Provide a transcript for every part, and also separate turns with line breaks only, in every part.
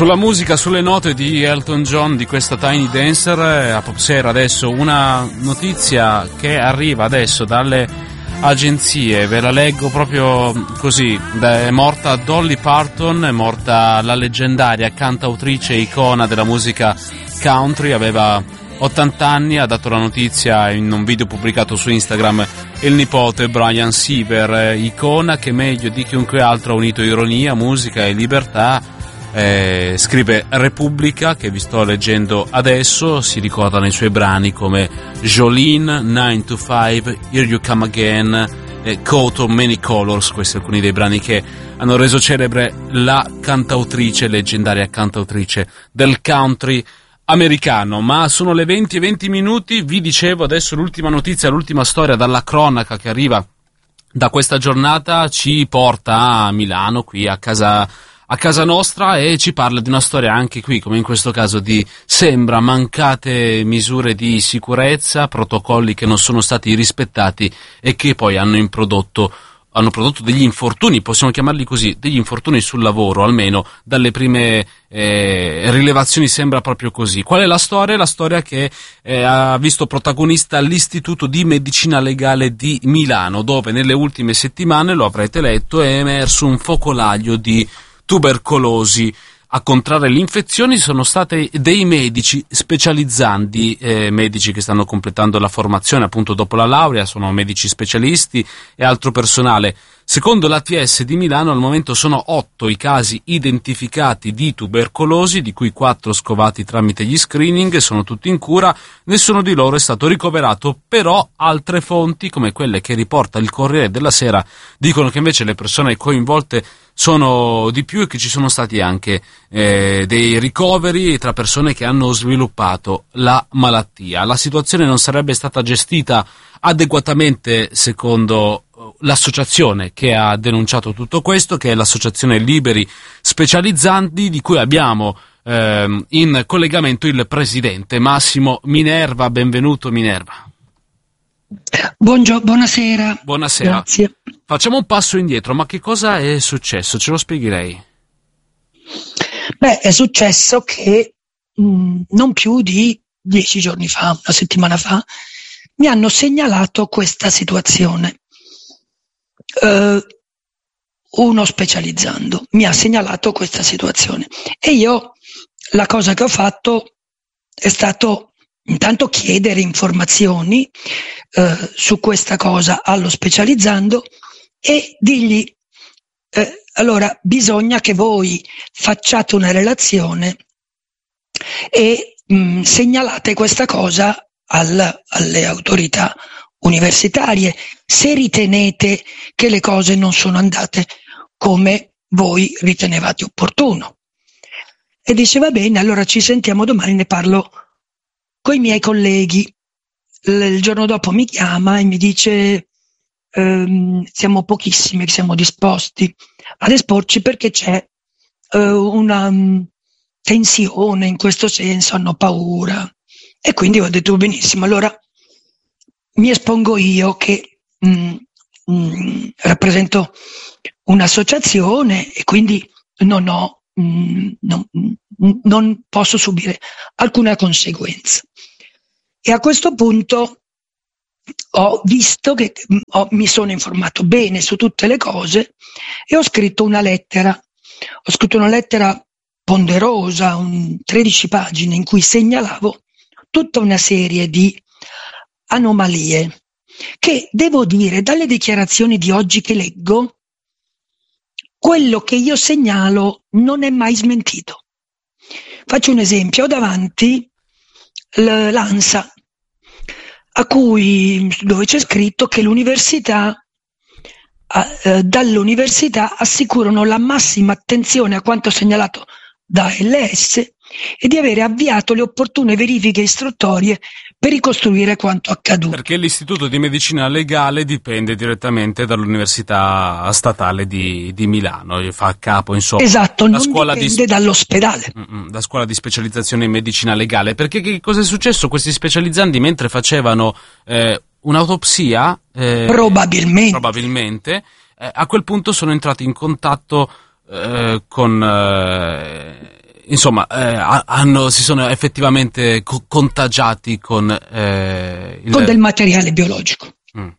Sulla musica, sulle note di Elton John, di questa Tiny Dancer, a Popsera adesso una notizia che arriva adesso dalle agenzie, ve la leggo proprio così. È morta Dolly Parton, è morta la leggendaria cantautrice icona della musica country, aveva 80 anni, ha dato la notizia in un video pubblicato su Instagram il nipote Brian Seaver, icona che meglio di chiunque altro ha unito ironia, musica e libertà. Scrive Repubblica, che vi sto leggendo adesso, si ricorda nei suoi brani come Jolene, 9 to 5, Here You Come Again, Coat of Many Colors. Questi alcuni dei brani che hanno reso celebre la cantautrice, leggendaria cantautrice del country americano. Ma sono le 20:20 minuti, vi dicevo adesso l'ultima notizia, l'ultima storia dalla cronaca che arriva da questa giornata ci porta a Milano, qui a casa nostra, e ci parla di una storia anche qui, come in questo caso, di sembra mancate misure di sicurezza, protocolli che non sono stati rispettati e che poi hanno prodotto degli infortuni, possiamo chiamarli così, degli infortuni sul lavoro, almeno dalle prime rilevazioni sembra proprio così. Qual è la storia? La storia che ha visto protagonista l'Istituto di Medicina Legale di Milano, dove nelle ultime settimane, lo avrete letto, è emerso un focolaio di tubercolosi. A contrarre l'infezione sono stati dei medici specializzanti, medici che stanno completando la formazione appunto dopo la laurea, sono medici specialisti e altro personale. Secondo l'ATS di Milano al momento sono 8 i casi identificati di tubercolosi, di cui 4 scovati tramite gli screening, sono tutti in cura, nessuno di loro è stato ricoverato, però altre fonti, come quelle che riporta il Corriere della Sera, dicono che invece le persone coinvolte sono di più e che ci sono stati anche dei ricoveri tra persone che hanno sviluppato la malattia. La situazione non sarebbe stata gestita adeguatamente secondo l'associazione che ha denunciato tutto questo, che è l'associazione Liberi Specializzanti, di cui abbiamo in collegamento il presidente Massimo Minerva. Benvenuto Minerva.
Buonasera.
Buonasera.
Grazie.
Facciamo un passo indietro, ma che cosa è successo? Ce lo spieghi lei?
Beh, è successo che non più di 10 giorni fa, una settimana fa, mi hanno segnalato questa situazione. Uno specializzando mi ha segnalato questa situazione e io la cosa che ho fatto è stato intanto chiedere informazioni su questa cosa allo specializzando e dirgli allora bisogna che voi facciate una relazione e segnalate questa cosa alle autorità universitarie se ritenete che le cose non sono andate come voi ritenevate opportuno. E dice va bene, allora ci sentiamo domani, ne parlo coi miei colleghi. Il giorno dopo mi chiama e mi dice siamo pochissimi che siamo disposti ad esporci perché c'è una tensione in questo senso, hanno paura. E quindi ho detto benissimo, allora mi espongo io che rappresento un'associazione e quindi non posso subire alcuna conseguenza. E a questo punto ho visto che mi sono informato bene su tutte le cose e ho scritto una lettera. Ho scritto una lettera ponderosa, 13 pagine, in cui segnalavo tutta una serie di anomalie che, devo dire, dalle dichiarazioni di oggi che leggo, quello che io segnalo non è mai smentito. Faccio un esempio, ho davanti l'ANSA, dove c'è scritto che dall'università assicurano la massima attenzione a quanto segnalato da ALS e di avere avviato le opportune verifiche istruttorie per ricostruire quanto accaduto.
Perché l'Istituto di Medicina Legale dipende direttamente dall'Università Statale di Milano, fa capo, insomma.
Esatto, non dipende dall'ospedale.
La scuola di specializzazione in medicina legale. Perché che cosa è successo? Questi specializzanti, mentre facevano un'autopsia, probabilmente insomma, si sono effettivamente contagiati con
del materiale biologico.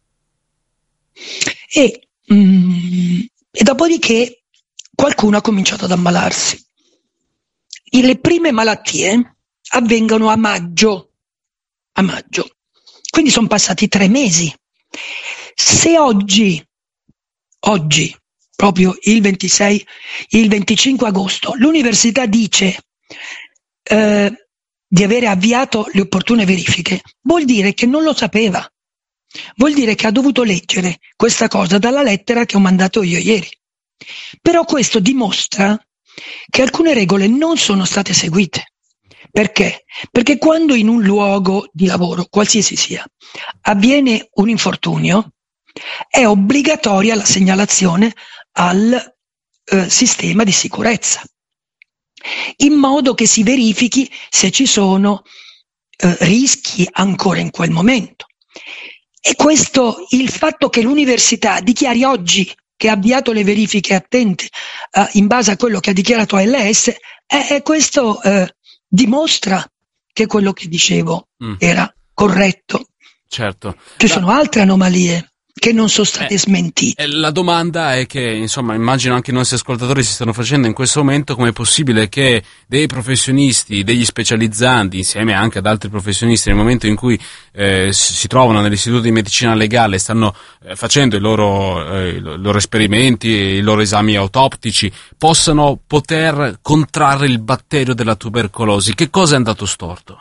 E dopodiché qualcuno ha cominciato ad ammalarsi. Le prime malattie avvengono a maggio, quindi sono passati 3 mesi. Se oggi, proprio il 25 agosto, l'università dice di avere avviato le opportune verifiche, vuol dire che non lo sapeva, vuol dire che ha dovuto leggere questa cosa dalla lettera che ho mandato io ieri. Però questo dimostra che alcune regole non sono state seguite. Perché? Perché quando in un luogo di lavoro, qualsiasi sia, avviene un infortunio, è obbligatoria la segnalazione al sistema di sicurezza, in modo che si verifichi se ci sono rischi ancora in quel momento. E questo, il fatto che l'università dichiari oggi che ha avviato le verifiche attente in base a quello che ha dichiarato ALS, questo dimostra che quello che dicevo era corretto.
Certo.
Ci sono altre anomalie che non sono state smentite.
La domanda è che, insomma, immagino anche i nostri ascoltatori si stanno facendo in questo momento: come è possibile che dei professionisti, degli specializzanti, insieme anche ad altri professionisti, nel momento in cui si trovano nell'istituto di medicina legale, stanno facendo i loro esperimenti, i loro esami autoptici, poter contrarre il batterio della tubercolosi? Che cosa è andato storto?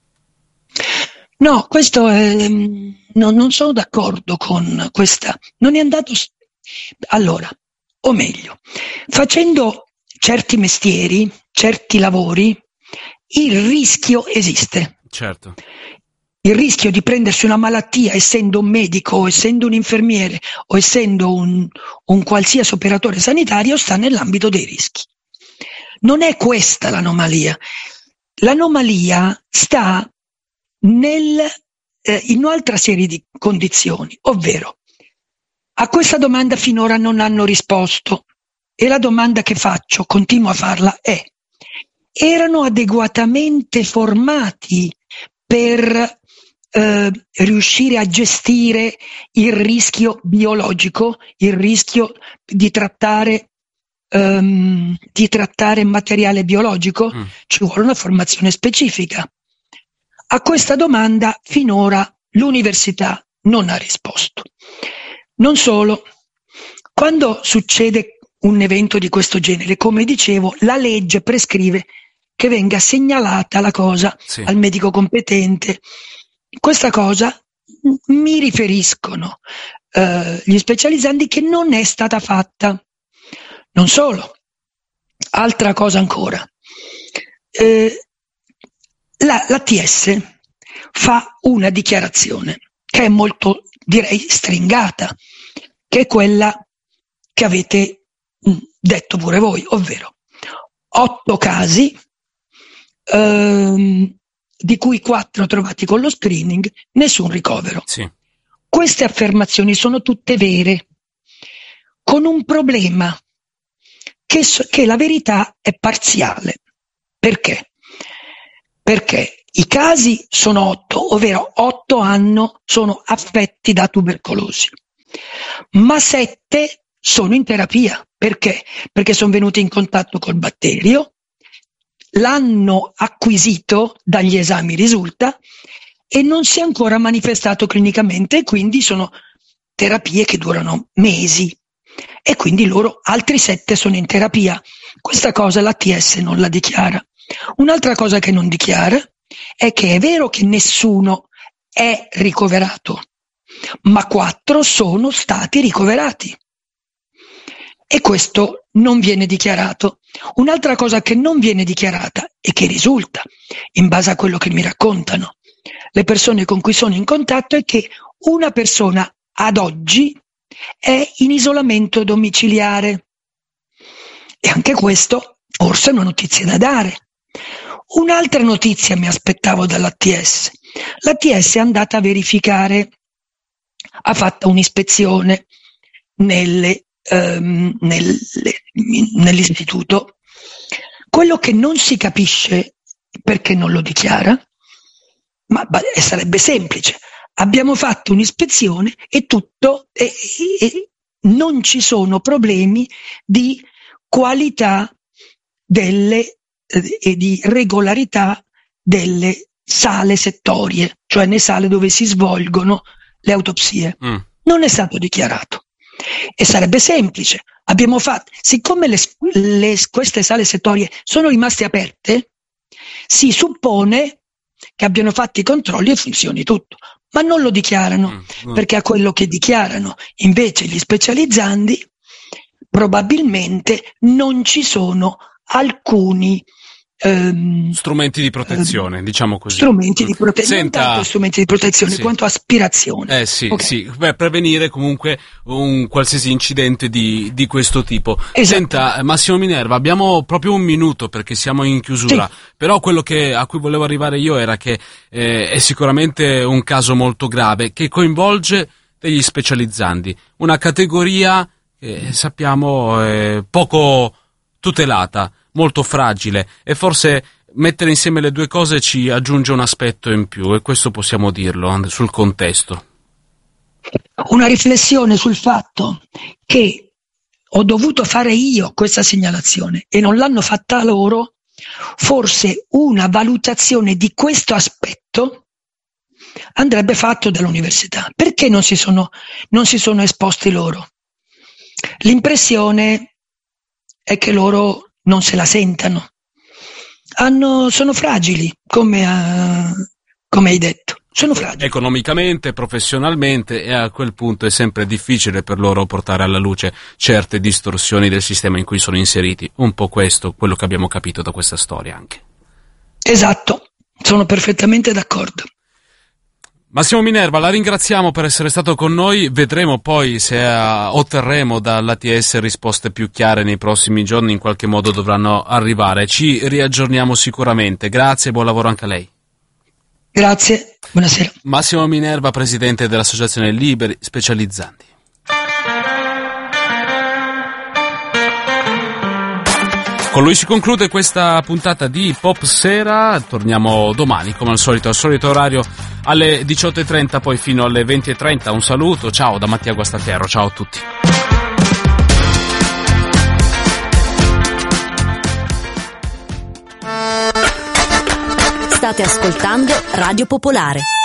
No, questo non sono d'accordo con questa. Non è andato. Allora, o meglio, facendo certi mestieri, certi lavori, il rischio esiste.
Certo.
Il rischio di prendersi una malattia essendo un medico, o essendo un infermiere, o essendo un qualsiasi operatore sanitario sta nell'ambito dei rischi. Non è questa l'anomalia. L'anomalia sta in un'altra serie di condizioni, ovvero a questa domanda finora non hanno risposto, e la domanda che faccio, continuo a farla, è: erano adeguatamente formati per riuscire a gestire il rischio biologico, il rischio di trattare materiale biologico? Ci vuole una formazione specifica. A questa domanda finora l'università non ha risposto. Non solo, quando succede un evento di questo genere, come dicevo, la legge prescrive che venga segnalata la cosa al medico competente. Questa cosa mi riferiscono gli specializzanti che non è stata fatta. Non solo, altra cosa ancora. L'ATS fa una dichiarazione che è molto, direi, stringata, che è quella che avete detto pure voi, ovvero 8 casi, di cui 4 trovati con lo screening, nessun ricovero.
Sì.
Queste affermazioni sono tutte vere, con un problema, che la verità è parziale. Perché? Perché i casi sono 8, ovvero 8 sono affetti da tubercolosi, ma 7 sono in terapia. Perché? Perché sono venuti in contatto col batterio, l'hanno acquisito, dagli esami risulta, e non si è ancora manifestato clinicamente, e quindi sono terapie che durano mesi, e quindi loro altri 7 sono in terapia. Questa cosa l'ATS non la dichiara. Un'altra cosa che non dichiara è che è vero che nessuno è ricoverato, ma 4 sono stati ricoverati, e questo non viene dichiarato. Un'altra cosa che non viene dichiarata e che risulta, in base a quello che mi raccontano le persone con cui sono in contatto, è che una persona ad oggi è in isolamento domiciliare, e anche questo forse è una notizia da dare. Un'altra notizia mi aspettavo dall'ATS. L'ATS è andata a verificare, ha fatto un'ispezione nell'istituto, Quello che non si capisce perché non lo dichiara, ma sarebbe semplice. Abbiamo fatto un'ispezione e tutto, e non ci sono problemi di qualità e di regolarità delle sale settorie, cioè nelle sale dove si svolgono le autopsie. Non è stato dichiarato. E sarebbe semplice. Abbiamo fatto, siccome queste sale settorie sono rimaste aperte, si suppone che abbiano fatto i controlli e funzioni tutto, ma non lo dichiarano, perché a quello che dichiarano invece gli specializzandi probabilmente non ci sono alcuni
strumenti di protezione, diciamo così.
Strumenti di protezione, non tanto strumenti di protezione quanto aspirazione.
Sì, per prevenire comunque un qualsiasi incidente di questo tipo.
Esatto.
Senta, Massimo Minerva, abbiamo proprio un minuto perché siamo in chiusura, però quello a cui volevo arrivare io era che è sicuramente un caso molto grave che coinvolge degli specializzandi, una categoria che sappiamo poco tutelata, molto fragile, e forse mettere insieme le due cose ci aggiunge un aspetto in più, e questo possiamo dirlo sul contesto.
Una riflessione sul fatto che ho dovuto fare io questa segnalazione e non l'hanno fatta loro, forse una valutazione di questo aspetto andrebbe fatto dall'università. Perché non si sono esposti loro? L'impressione è che loro non se la sentano, sono fragili, come hai detto, sono fragili.
Economicamente, professionalmente, e a quel punto è sempre difficile per loro portare alla luce certe distorsioni del sistema in cui sono inseriti. Un po' quello che abbiamo capito da questa storia anche.
Esatto, sono perfettamente d'accordo.
Massimo Minerva, la ringraziamo per essere stato con noi, vedremo poi se otterremo dall'ATS risposte più chiare nei prossimi giorni, in qualche modo dovranno arrivare, ci riaggiorniamo sicuramente, grazie e buon lavoro anche a lei.
Grazie, buonasera.
Massimo Minerva, presidente dell'associazione Liberi Specializzandi. Con lui si conclude questa puntata di Pop Sera, torniamo domani come al solito orario alle 18.30, poi fino alle 20.30. Un saluto, ciao da Mattia Guastaterro, ciao a tutti.
State ascoltando Radio Popolare.